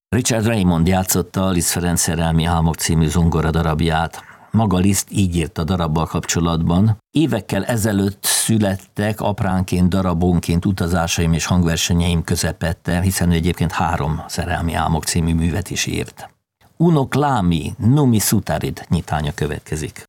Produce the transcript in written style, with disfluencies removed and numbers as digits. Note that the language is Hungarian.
Richard Raymond játszotta a Liszt Ferenc Szerelmi álmok című zongoradarabját. Maga Liszt így írt a darabbal kapcsolatban: évekkel ezelőtt születtek apránként, darabonként utazásaim és hangversenyeim közepette, hiszen ő egyébként 3 Szerelmi álmok című művet is írt. Uno clami, numi sutarid nyitánya következik.